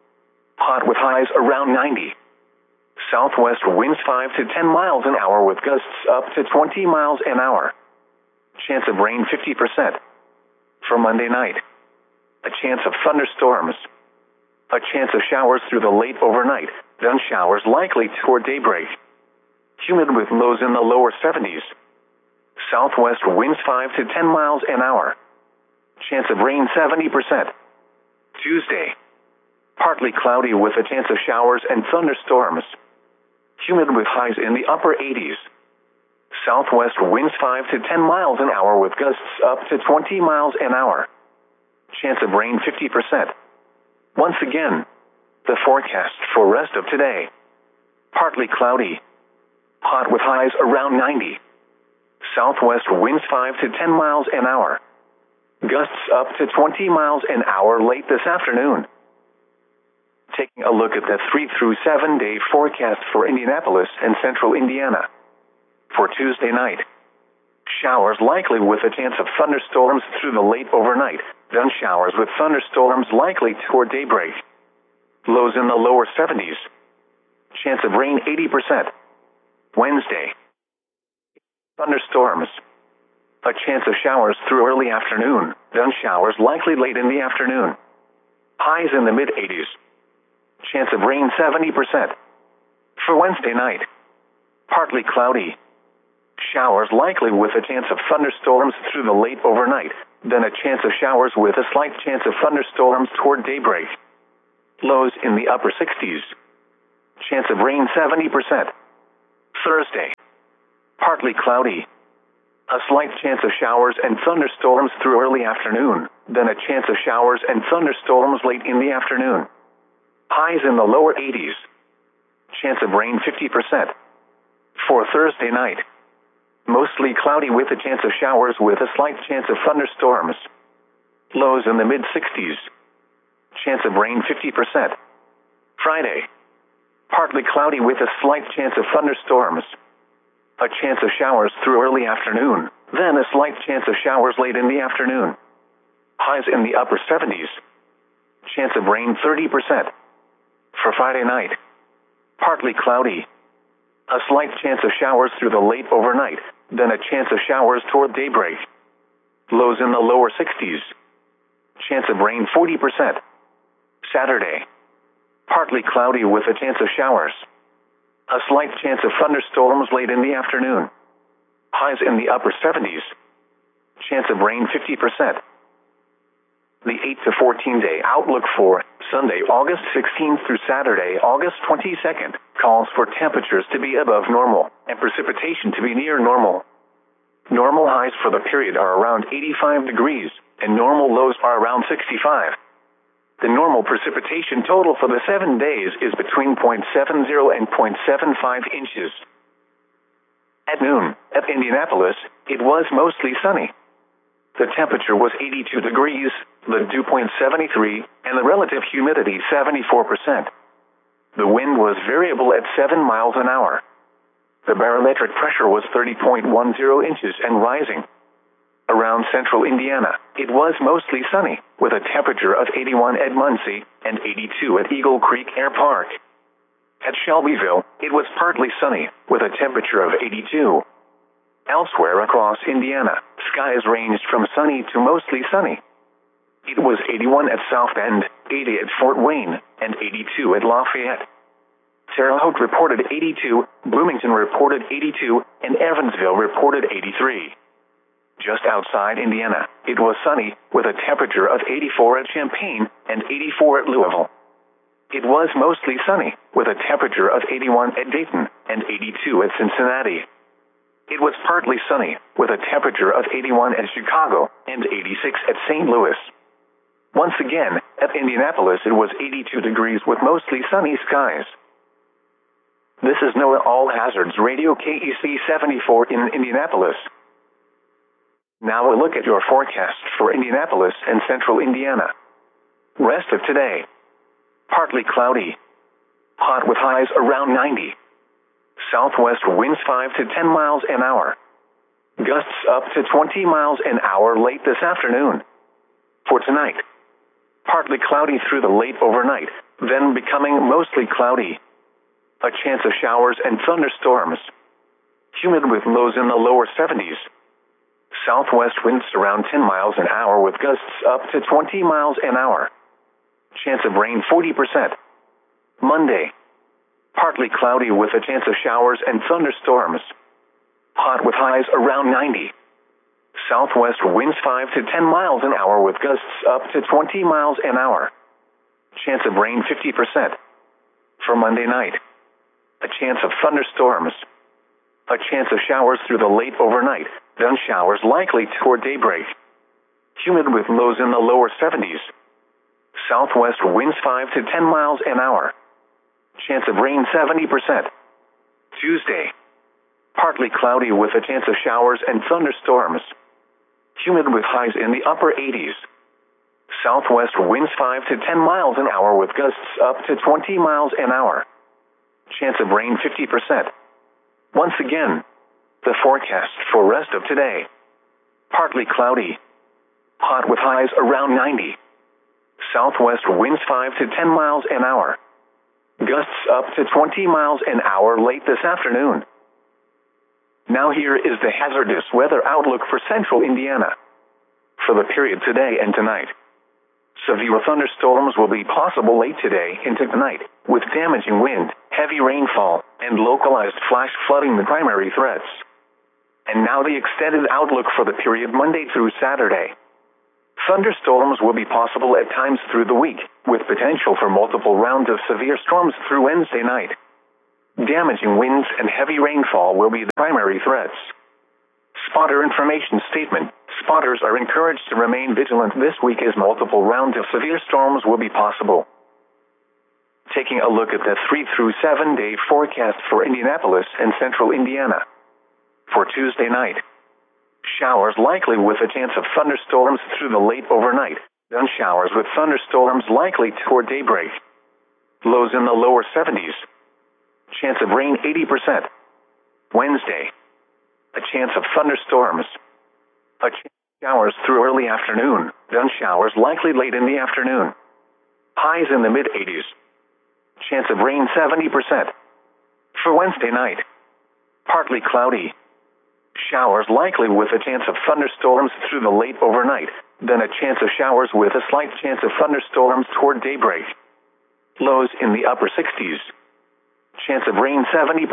Hot with highs around 90. Southwest winds 5 to 10 miles an hour with gusts up to 20 miles an hour. Chance of rain 50%. For Monday night, a chance of thunderstorms. A chance of showers through the late overnight, then showers likely toward daybreak. Humid with lows in the lower 70s. Southwest winds 5 to 10 miles an hour. Chance of rain 70%. Tuesday, partly cloudy with a chance of showers and thunderstorms. Humid with highs in the upper 80s. Southwest winds 5 to 10 miles an hour with gusts up to 20 miles an hour. Chance of rain 50%. Once again, the forecast for rest of today. Partly cloudy. Hot with highs around 90. Southwest winds 5 to 10 miles an hour. Gusts up to 20 miles an hour late this afternoon. Taking a look at the 3 through 7 day forecast for Indianapolis and central Indiana. For Tuesday night, showers likely with a chance of thunderstorms through the late overnight, then showers with thunderstorms likely toward daybreak. Lows in the lower 70s. Chance of rain 80%. Wednesday, thunderstorms. A chance of showers through early afternoon, then showers likely late in the afternoon. Highs in the mid-80s. Chance of rain 70%. For Wednesday night, partly cloudy. Showers likely with a chance of thunderstorms through the late overnight, then a chance of showers with a slight chance of thunderstorms toward daybreak. Lows in the upper 60s. Chance of rain 70%. Thursday. Partly cloudy. A slight chance of showers and thunderstorms through early afternoon, then a chance of showers and thunderstorms late in the afternoon. Highs in the lower 80s. Chance of rain 50%. For Thursday night. Mostly cloudy with a chance of showers with a slight chance of thunderstorms. Lows in the mid-60s. Chance of rain 50%. Friday. Partly cloudy with a slight chance of thunderstorms. A chance of showers through early afternoon, then a slight chance of showers late in the afternoon. Highs in the upper 70s. Chance of rain 30%. For Friday night. Partly cloudy. A slight chance of showers through the late overnight, then a chance of showers toward daybreak. Lows in the lower 60s. Chance of rain 40%. Saturday. Partly cloudy with a chance of showers. A slight chance of thunderstorms late in the afternoon. Highs in the upper 70s. Chance of rain 50%. The 8 to 14 day outlook for Sunday, August 16th through Saturday, August 22nd, calls for temperatures to be above normal and precipitation to be near normal. Normal highs for the period are around 85 degrees, and normal lows are around 65. The normal precipitation total for the 7 days is between 0.70 and 0.75 inches. At noon, at Indianapolis, it was mostly sunny. The temperature was 82 degrees, the dew point 73, and the relative humidity 74%. The wind was variable at 7 miles an hour. The barometric pressure was 30.10 inches and rising. Around central Indiana, it was mostly sunny, with a temperature of 81 at Muncie and 82 at Eagle Creek Air Park. At Shelbyville, it was partly sunny, with a temperature of 82. Elsewhere across Indiana, skies ranged from sunny to mostly sunny. It was 81 at South Bend, 80 at Fort Wayne, and 82 at Lafayette. Terre Haute reported 82, Bloomington reported 82, and Evansville reported 83. Just outside Indiana, it was sunny, with a temperature of 84 at Champaign and 84 at Louisville. It was mostly sunny, with a temperature of 81 at Dayton and 82 at Cincinnati. It was partly sunny, with a temperature of 81 at Chicago and 86 at St. Louis. Once again, at Indianapolis it was 82 degrees with mostly sunny skies. This is NOAA All Hazards Radio KEC 74 in Indianapolis. Now a look at your forecast for Indianapolis and central Indiana. Rest of today. Partly cloudy. Hot with highs around 90. Southwest winds 5 to 10 miles an hour. Gusts up to 20 miles an hour late this afternoon. For tonight. Partly cloudy through the late overnight, then becoming mostly cloudy. A chance of showers and thunderstorms. Humid with lows in the lower 70s. Southwest winds around 10 miles an hour with gusts up to 20 miles an hour. Chance of rain 40%. Monday. Partly cloudy with a chance of showers and thunderstorms. Hot with highs around 90. Southwest winds 5 to 10 miles an hour with gusts up to 20 miles an hour. Chance of rain 50%. For Monday night. A chance of thunderstorms. A chance of showers through the late overnight, then showers likely toward daybreak. Humid with lows in the lower 70s. Southwest winds 5 to 10 miles an hour. Chance of rain 70%. Tuesday. Partly cloudy with a chance of showers and thunderstorms. Humid with highs in the upper 80s. Southwest winds 5 to 10 miles an hour with gusts up to 20 miles an hour. Chance of rain 50%. Once again, the forecast for rest of today. Partly cloudy. Hot with highs around 90. Southwest winds 5 to 10 miles an hour. Gusts up to 20 miles an hour late this afternoon. Now here is the hazardous weather outlook for central Indiana. For the period today and tonight. Severe thunderstorms will be possible late today into tonight, with damaging wind, heavy rainfall, and localized flash flooding the primary threats. And now the extended outlook for the period Monday through Saturday. Thunderstorms will be possible at times through the week, with potential for multiple rounds of severe storms through Wednesday night. Damaging winds and heavy rainfall will be the primary threats. Spotter information statement. Spotters are encouraged to remain vigilant this week as multiple rounds of severe storms will be possible. Taking a look at the 3 through 7 day forecast for Indianapolis and central Indiana. For Tuesday night, showers likely with a chance of thunderstorms through the late overnight, then showers with thunderstorms likely toward daybreak. Lows in the lower 70s. Chance of rain 80%. Wednesday, a chance of thunderstorms. A chance of showers through early afternoon, then showers likely late in the afternoon. Highs in the mid-80s. Chance of rain 70%. For Wednesday night, partly cloudy. Showers likely with a chance of thunderstorms through the late overnight, then a chance of showers with a slight chance of thunderstorms toward daybreak. Lows in the upper 60s. Chance of rain 70%.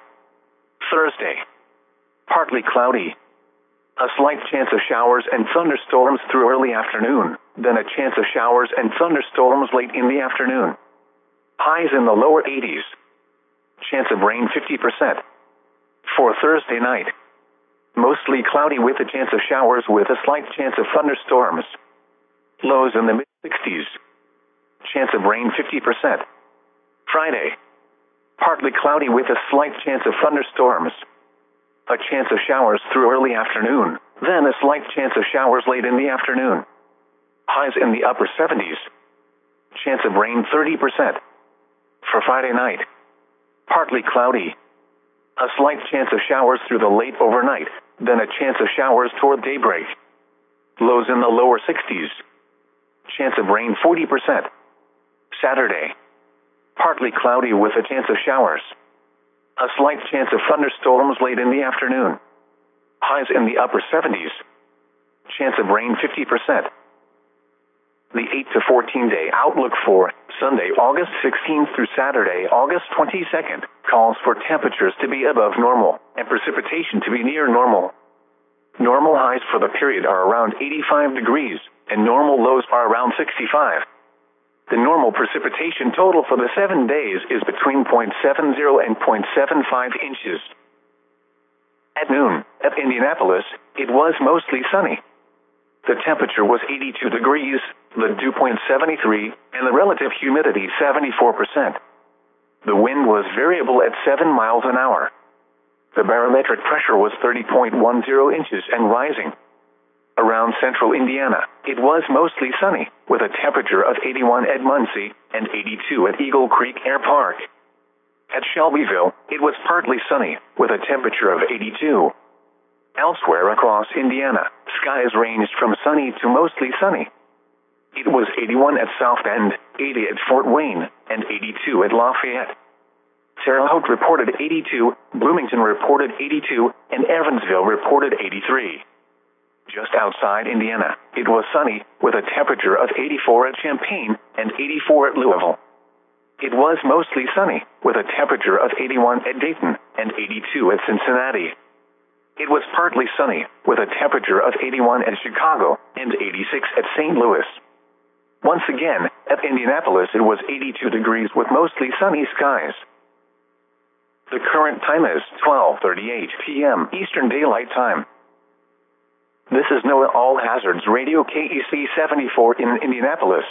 Thursday, partly cloudy. A slight chance of showers and thunderstorms through early afternoon, then a chance of showers and thunderstorms late in the afternoon. Highs in the lower 80s. Chance of rain 50%. For Thursday night, mostly cloudy with a chance of showers with a slight chance of thunderstorms. Lows in the mid-60s. Chance of rain 50%. Friday, partly cloudy with a slight chance of thunderstorms. A chance of showers through early afternoon, then a slight chance of showers late in the afternoon. Highs in the upper 70s. Chance of rain 30%. For Friday night, partly cloudy. A slight chance of showers through the late overnight, then a chance of showers toward daybreak. Lows in the lower 60s. Chance of rain 40%. Saturday, partly cloudy with a chance of showers. A slight chance of thunderstorms late in the afternoon. Highs in the upper 70s. Chance of rain 50%. The 8 to 14 day outlook for Sunday, August 16th through Saturday, August 22nd, calls for temperatures to be above normal and precipitation to be near normal. Normal highs for the period are around 85 degrees, and normal lows are around 65. The normal precipitation total for the 7 days is between 0.70 and 0.75 inches. At noon, at Indianapolis, it was mostly sunny. The temperature was 82 degrees, the dew point 73, and the relative humidity 74%. The wind was variable at 7 miles an hour. The barometric pressure was 30.10 inches and rising. Around central Indiana, it was mostly sunny, with a temperature of 81 at Muncie and 82 at Eagle Creek Air Park. At Shelbyville, it was partly sunny, with a temperature of 82. Elsewhere across Indiana, skies ranged from sunny to mostly sunny. It was 81 at South Bend, 80 at Fort Wayne, and 82 at Lafayette. Terre Haute reported 82, Bloomington reported 82, and Evansville reported 83. Just outside Indiana, it was sunny, with a temperature of 84 at Champaign and 84 at Louisville. It was mostly sunny, with a temperature of 81 at Dayton and 82 at Cincinnati. It was partly sunny, with a temperature of 81 at Chicago and 86 at St. Louis. Once again, at Indianapolis it was 82 degrees with mostly sunny skies. The current time is 12:38 p.m. Eastern Daylight Time. This is NOAA All Hazards Radio KEC 74 in Indianapolis.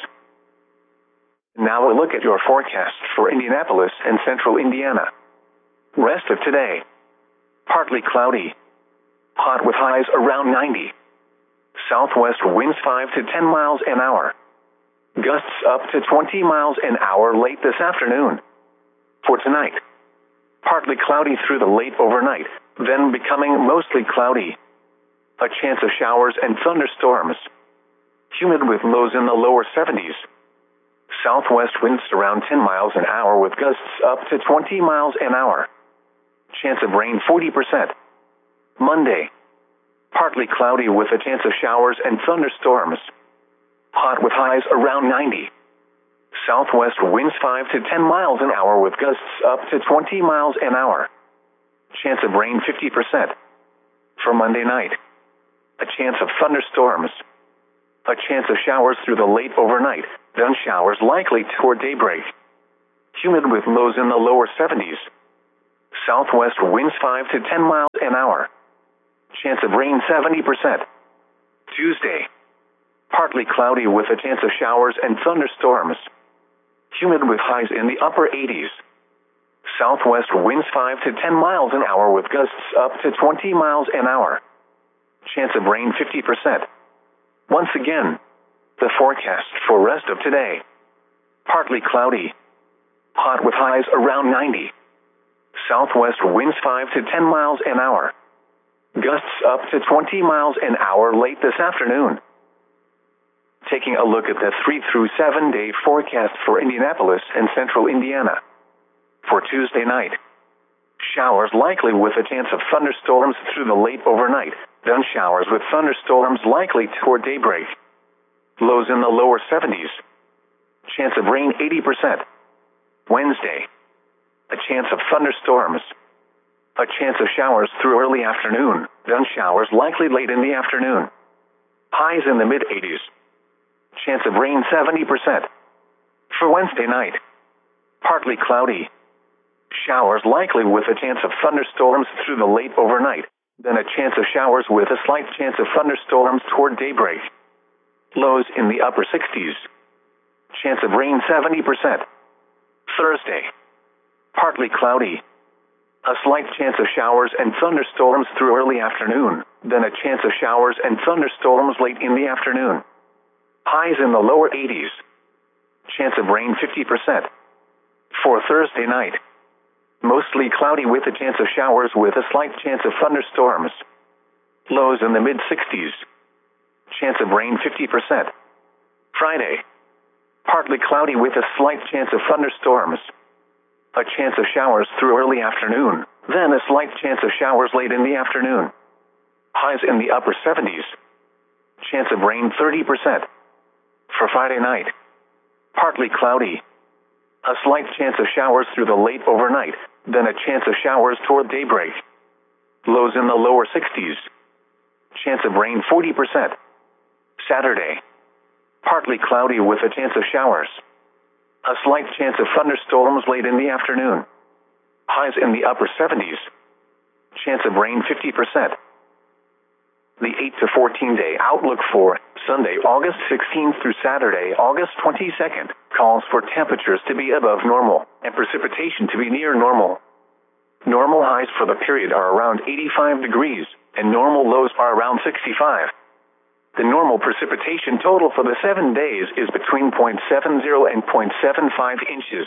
Now a look at your forecast for Indianapolis and central Indiana. Rest of today. Partly cloudy. Hot with highs around 90. Southwest winds 5 to 10 miles an hour. Gusts up to 20 miles an hour late this afternoon. For tonight, partly cloudy through the late overnight, then becoming mostly cloudy. A chance of showers and thunderstorms. Humid with lows in the lower 70s. Southwest winds around 10 miles an hour with gusts up to 20 miles an hour. Chance of rain 40%. Monday, partly cloudy with a chance of showers and thunderstorms. Hot with highs around 90. Southwest winds 5 to 10 miles an hour with gusts up to 20 miles an hour. Chance of rain 50%. For Monday night, a chance of thunderstorms. A chance of showers through the late overnight, then showers likely toward daybreak. Humid with lows in the lower 70s. Southwest winds 5 to 10 miles an hour. Chance of rain 70%. Tuesday. Partly cloudy with a chance of showers and thunderstorms. Humid with highs in the upper 80s. Southwest winds 5 to 10 miles an hour with gusts up to 20 miles an hour. Chance of rain 50%. Once again, the forecast for rest of today. Partly cloudy. Hot with highs around 90. Southwest winds 5 to 10 miles an hour. Gusts up to 20 miles an hour late this afternoon. Taking a look at the 3 through 7 day forecast for Indianapolis and central Indiana. For Tuesday night, showers likely with a chance of thunderstorms through the late overnight, then showers with thunderstorms likely toward daybreak. Lows in the lower 70s. Chance of rain 80%. Wednesday, a chance of thunderstorms. A chance of showers through early afternoon, then showers likely late in the afternoon. Highs in the mid-80s. Chance of rain 70%. For Wednesday night, partly cloudy. Showers likely with a chance of thunderstorms through the late overnight, then a chance of showers with a slight chance of thunderstorms toward daybreak. Lows in the upper 60s. Chance of rain 70%. Thursday, partly cloudy. A slight chance of showers and thunderstorms through early afternoon, then a chance of showers and thunderstorms late in the afternoon. Highs in the lower 80s. Chance of rain 50%. For Thursday night, mostly cloudy with a chance of showers with a slight chance of thunderstorms. Lows in the mid-60s. Chance of rain 50%. Friday, partly cloudy with a slight chance of thunderstorms. A chance of showers through early afternoon, then a slight chance of showers late in the afternoon. Highs in the upper 70s. Chance of rain 30%. For Friday night, partly cloudy. A slight chance of showers through the late overnight, then a chance of showers toward daybreak. Lows in the lower 60s. Chance of rain 40%. Saturday, partly cloudy with a chance of showers. A slight chance of thunderstorms late in the afternoon. Highs in the upper 70s. Chance of rain 50%. The 8 to 14 day outlook for Sunday, August 16th through Saturday, August 22nd, calls for temperatures to be above normal and precipitation to be near normal. Normal highs for the period are around 85 degrees, and normal lows are around 65. The normal precipitation total for the 7 days is between 0.70 and 0.75 inches.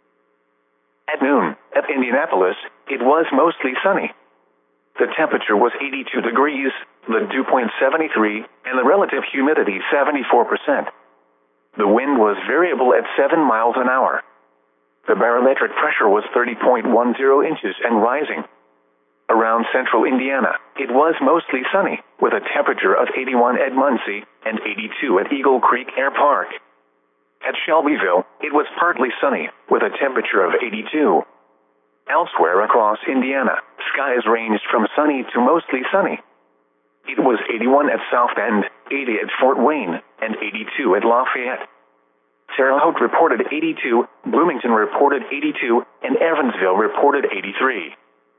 At noon, at Indianapolis, it was mostly sunny. The temperature was 82 degrees, the dew point 73, and the relative humidity 74%. The wind was variable at 7 miles an hour. The barometric pressure was 30.10 inches and rising. Around central Indiana, it was mostly sunny, with a temperature of 81 at Muncie and 82 at Eagle Creek Air Park. At Shelbyville, it was partly sunny, with a temperature of 82. Elsewhere across Indiana, skies ranged from sunny to mostly sunny. It was 81 at South Bend, 80 at Fort Wayne, and 82 at Lafayette. Terre Haute reported 82, Bloomington reported 82, and Evansville reported 83.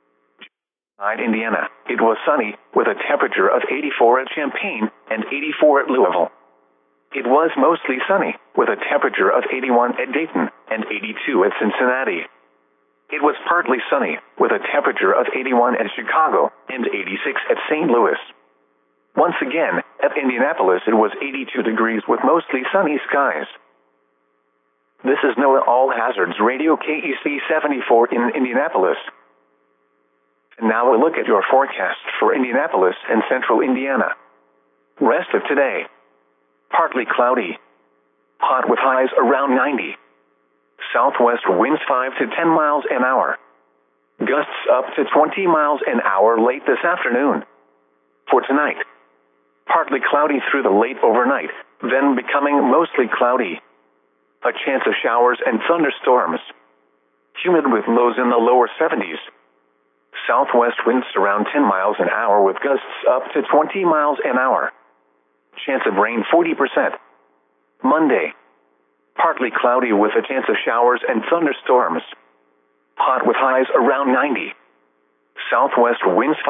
In Indiana, it was sunny, with a temperature of 84 at Champaign and 84 at Louisville. It was mostly sunny, with a temperature of 81 at Dayton and 82 at Cincinnati. It was partly sunny, with a temperature of 81 at Chicago and 86 at St. Louis. Once again, at Indianapolis it was 82 degrees with mostly sunny skies. This is NOAA All Hazards Radio KEC 74 in Indianapolis. And now a look at your forecast for Indianapolis and central Indiana. Rest of today. Partly cloudy. Hot with highs around 90. Southwest winds 5 to 10 miles an hour. Gusts up to 20 miles an hour late this afternoon. For tonight, partly cloudy through the late overnight, then becoming mostly cloudy. A chance of showers and thunderstorms. Humid with lows in the lower 70s. Southwest winds around 10 miles an hour with gusts up to 20 miles an hour. Chance of rain 40%. Monday. Partly cloudy with a chance of showers and thunderstorms. Hot with highs around 90. Southwest winds